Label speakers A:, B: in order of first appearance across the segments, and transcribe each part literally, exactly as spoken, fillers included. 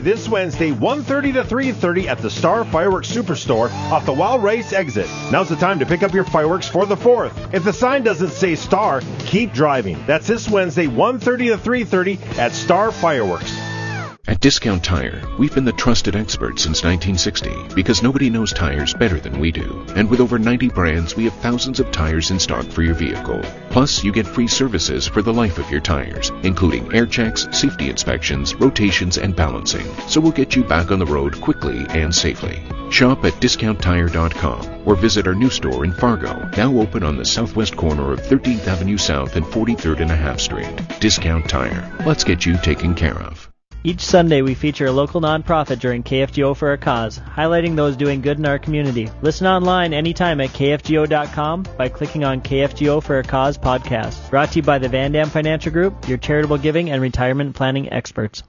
A: this Wednesday, one thirty to three thirty at the Star Fireworks Superstore off the Wild Race exit. Now's the time to pick up your fireworks for the fourth. If the sign doesn't say Star, keep driving. That's this Wednesday, one thirty to three thirty at Star Fireworks.
B: At Discount Tire, we've been the trusted experts since nineteen sixty because nobody knows tires better than we do. And with over ninety brands, we have thousands of tires in stock for your vehicle. Plus, you get free services for the life of your tires, including air checks, safety inspections, rotations, and balancing. So we'll get you back on the road quickly and safely. Shop at discount tire dot com or visit our new store in Fargo, now open on the southwest corner of thirteenth Avenue South and forty-third and a half Street. Discount Tire. Let's get you taken care of.
C: Each Sunday, we feature a local nonprofit during K F G O for a Cause, highlighting those doing good in our community. Listen online anytime at K F G O dot com by clicking on K F G O for a Cause podcast. Brought to you by the Van Dam Financial Group, your charitable giving and retirement planning experts.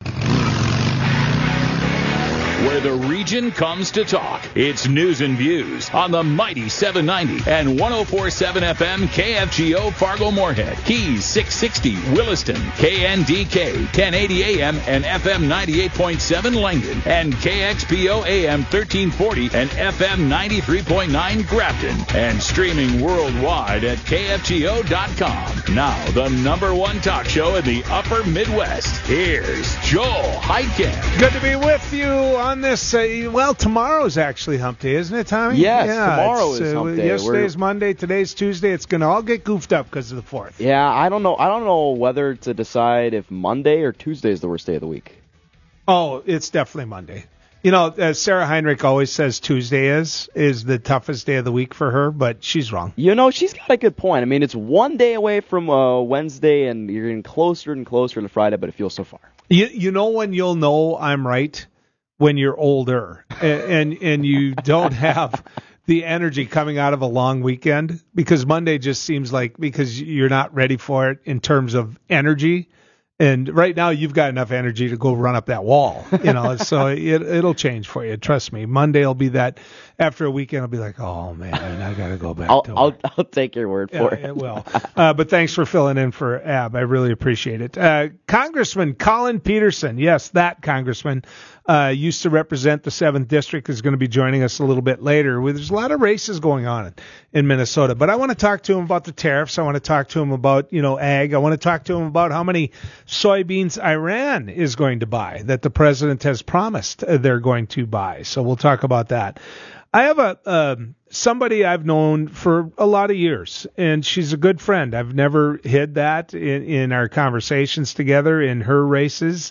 D: Where the region comes to talk. It's News and Views on the mighty seven ninety and one oh four point seven F M K F G O Fargo Moorhead, Keys six sixty Williston, K N D K ten eighty A M and F M ninety-eight point seven Langdon, and K X P O A M thirteen forty and F M ninety-three point nine Grafton, and streaming worldwide at K F G O dot com. Now, the number one talk show in the upper Midwest. Here's Joel Heitkamp.
E: Good to be with you on this, uh, well, tomorrow's actually hump day, isn't it, Tommy?
F: Yes,
E: yeah,
F: tomorrow is
E: uh,
F: hump day.
E: Yesterday's
F: We're...
E: Monday, today's Tuesday. It's going to all get goofed up because of the fourth.
F: Yeah, I don't know. I don't know whether to decide if Monday or Tuesday is the worst day of the week.
E: Oh, it's definitely Monday. You know, as Sarah Heinrich always says, Tuesday is is the toughest day of the week for her, but she's wrong.
F: You know, she's got a good point. I mean, it's one day away from uh, Wednesday, and you're getting closer and closer to Friday, but it feels so far.
E: You, you know when you'll know I'm right? When you're older and, and and you don't have the energy coming out of a long weekend, because Monday just seems like, because you're not ready for it in terms of energy. And right now you've got enough energy to go run up that wall, you know, so it, it'll change for you. Trust me. Monday will be that, after a weekend, I'll be like, oh man, I got to go back
F: I'll,
E: to
F: I'll,
E: work.
F: I'll take your word
E: yeah,
F: for it.
E: It will. Uh, but thanks for filling in for Ab. I really appreciate it. Uh, Congressman Colin Peterson. Yes, that Congressman. Uh, used to represent the seventh District, is going to be joining us a little bit later. There's a lot of races going on in Minnesota, but I want to talk to him about the tariffs. I want to talk to him about, you know, ag. I want to talk to him about how many soybeans Iran is going to buy that the president has promised they're going to buy. So we'll talk about that. I have a uh, somebody I've known for a lot of years, and she's a good friend. I've never hid that in, in our conversations together in her races.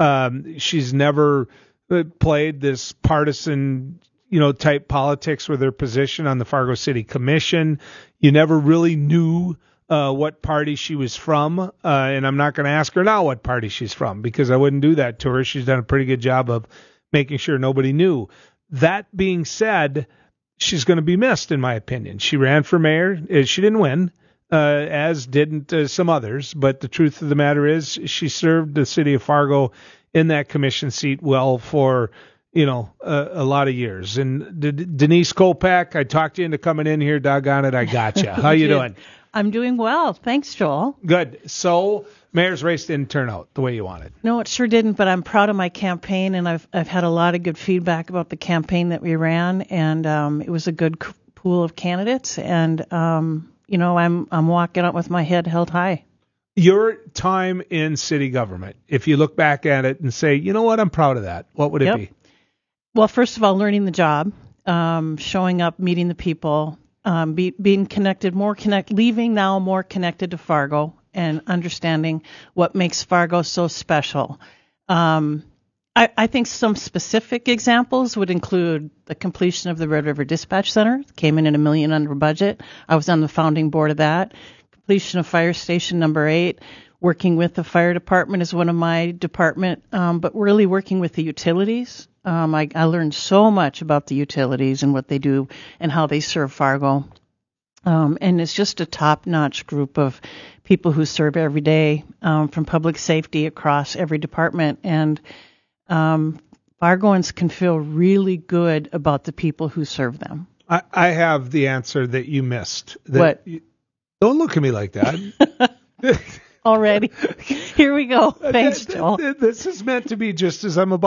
E: Um, she's never played this partisan, you know, type politics with her position on the Fargo City Commission. You never really knew uh, what party she was from, uh, and I'm not going to ask her now what party she's from, because I wouldn't do that to her. She's done a pretty good job of making sure nobody knew. That being said, she's going to be missed, in my opinion. She ran for mayor. She didn't win. Uh, as didn't uh, some others, but the truth of the matter is she served the city of Fargo in that commission seat well for, you know, uh, a lot of years. And D- Denise Kopak, I talked you into coming in here. Doggone it, I got you. How you doing?
G: I'm doing well. Thanks, Joel.
E: Good. So mayor's race didn't turn out the way you wanted.
G: No, it sure didn't, but I'm proud of my campaign, and I've I've had a lot of good feedback about the campaign that we ran, and um, it was a good c- pool of candidates, and um, you know, I'm I'm walking out with my head held high.
E: Your time in city government, if you look back at it and say, you know what, I'm proud of that, what would it
G: yep.
E: be?
G: Well, first of all, learning the job, um, showing up, meeting the people, um, be, being connected, more connect, leaving now more connected to Fargo, and understanding what makes Fargo so special. Um, I, I think some specific examples would include the completion of the Red River Dispatch Center, came in at a million under budget. I was on the founding board of that. Completion of Fire Station Number Eight. Working with the fire department is one of my department, um, but really working with the utilities. Um, I, I learned so much about the utilities and what they do and how they serve Fargo. Um, and it's just a top-notch group of people who serve every day, um, from public safety across every department. And um, Fargoans can feel really good about the people who serve them.
E: I, I have the answer that you missed. That
G: what?
E: You, don't look at me like that.
G: Already. Here we go. Thanks, Joel.
E: This is meant to be just as I'm about